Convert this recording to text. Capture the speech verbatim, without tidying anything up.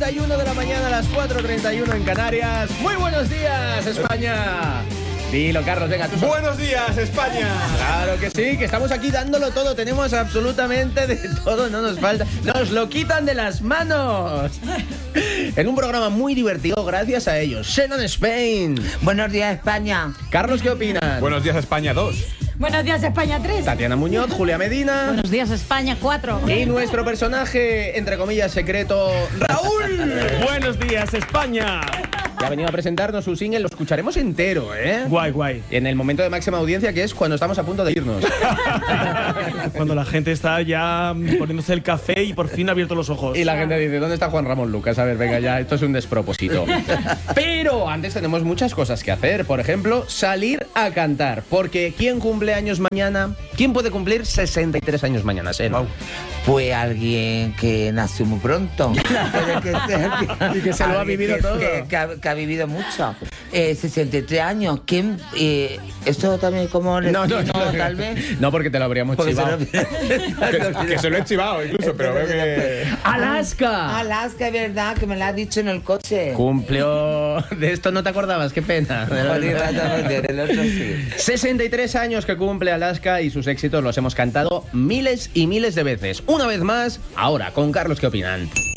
treinta y uno de la mañana, a las cuatro treinta y uno en Canarias. Muy buenos días, España. Dilo, Carlos, venga, tú. Buenos días, España. Claro que sí, que estamos aquí dándolo todo. Tenemos absolutamente de todo, no nos falta. Nos lo quitan de las manos. En un programa muy divertido gracias a ellos. Shannon Spain. Buenos días, España. Carlos, ¿qué opinan? Buenos días, España dos. Buenos días, España tres. Tatiana Muñoz, Julia Medina. Buenos días, España cuatro. Y nuestro personaje, entre comillas, secreto, Raúl. Buenos días, España. Que ha venido a presentarnos su single, lo escucharemos entero, ¿eh? Guay, guay. En el momento de máxima audiencia, que es cuando estamos a punto de irnos. Cuando la gente está ya poniéndose el café y por fin ha abierto los ojos. Y la gente dice, ¿dónde está Juan Ramón Lucas? A ver, venga ya, esto es un despropósito. Pero antes tenemos muchas cosas que hacer. Por ejemplo, salir a cantar. Porque ¿quién cumple años mañana? ¿Quién puede cumplir sesenta y tres años mañana, Seno? Wow. Pues alguien que nació muy pronto. Y que se lo ha vivido que, todo. Que, que, ha, que ha vivido mucho. Eh, sesenta y tres años. ¿Quién? Eh, ¿Esto también como le No, no, no, no, tal vez? no, porque te lo habríamos Porque se chivado. lo- Que, que se lo he chivado incluso, pero veo que... ¡Alaska! Alaska, es verdad, que me lo has dicho en el coche. Cumplió... De esto no te acordabas, qué pena. Joder, exactamente, del otro sí. sesenta y tres años que cumple Alaska y sus éxitos los hemos cantado miles y miles de veces. Una vez más, ahora con Carlos, ¿qué opinan?